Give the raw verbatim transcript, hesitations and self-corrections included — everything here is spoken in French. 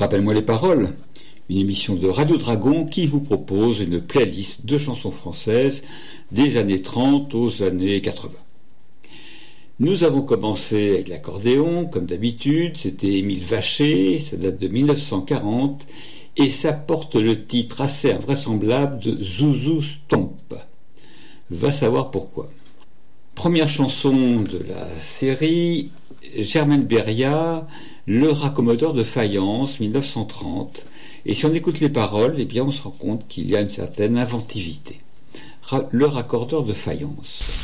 Rappelle-moi les paroles, une émission de Radio Dragon qui vous propose une playlist de chansons françaises des années trente aux années quatre-vingts. Nous avons commencé avec l'accordéon, comme d'habitude, c'était Émile Vacher, ça date de mille neuf cent quarante, et ça porte le titre assez invraisemblable de Zouzou Stomp. Va savoir pourquoi. Première chanson de la série, Germaine Beria, Le raccommodeur de faïence, mille neuf cent trente. Et si on écoute les paroles, eh bien on se rend compte qu'il y a une certaine inventivité. Le raccordeur de faïence.